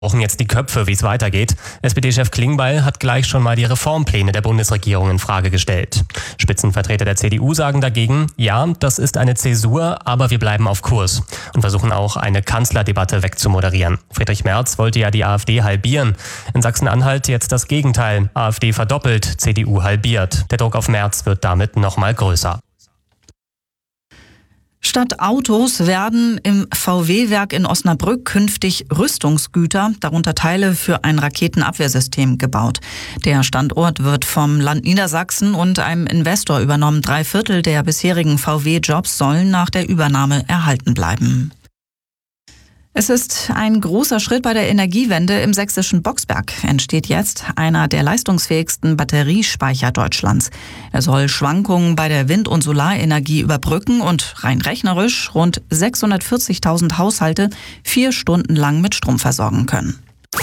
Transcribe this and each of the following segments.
Brauchen jetzt die Köpfe, wie es weitergeht. SPD-Chef Klingbeil hat gleich schon mal die Reformpläne der Bundesregierung in Frage gestellt. Spitzenvertreter der CDU sagen dagegen, ja, das ist eine Zäsur, aber wir bleiben auf Kurs und versuchen auch eine Kanzlerdebatte wegzumoderieren. Friedrich Merz wollte ja die AfD halbieren. In Sachsen-Anhalt jetzt das Gegenteil. AfD verdoppelt, CDU halbiert. Der Druck auf Merz wird damit noch mal größer. Statt Autos werden im VW-Werk in Osnabrück künftig Rüstungsgüter, darunter Teile für ein Raketenabwehrsystem, gebaut. Der Standort wird vom Land Niedersachsen und einem Investor übernommen. 3/4 der bisherigen VW-Jobs sollen nach der Übernahme erhalten bleiben. Es ist ein großer Schritt bei der Energiewende. Im sächsischen Boxberg entsteht jetzt einer der leistungsfähigsten Batteriespeicher Deutschlands. Er soll Schwankungen bei der Wind- und Solarenergie überbrücken und rein rechnerisch rund 640.000 Haushalte 4 Stunden lang mit Strom versorgen können.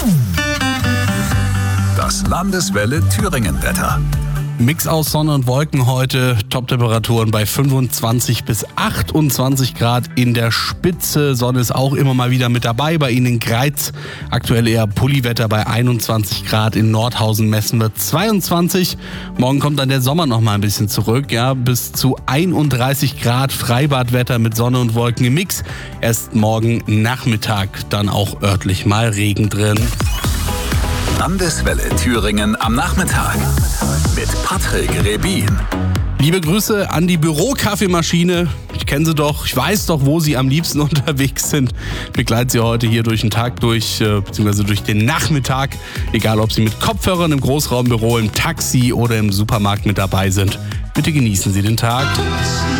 Das Landeswelle Thüringen-Wetter. Mix aus Sonne und Wolken heute, Top-Temperaturen bei 25 bis 28 Grad in der Spitze. Sonne ist auch immer mal wieder mit dabei, bei Ihnen in Greiz. Aktuell eher Pulliwetter bei 21 Grad, in Nordhausen messen wir 22. Morgen kommt dann der Sommer noch mal ein bisschen zurück, ja, bis zu 31 Grad Freibadwetter mit Sonne und Wolken im Mix. Erst morgen Nachmittag dann auch örtlich mal Regen drin. Landeswelle Thüringen am Nachmittag mit Patrick Rebin. Liebe Grüße an die Bürokaffeemaschine. Ich kenne sie doch, ich weiß doch, wo sie am liebsten unterwegs sind. Begleite sie heute hier durch den Tag beziehungsweise durch den Nachmittag. Egal, ob sie mit Kopfhörern im Großraumbüro, im Taxi oder im Supermarkt mit dabei sind. Bitte genießen Sie den Tag.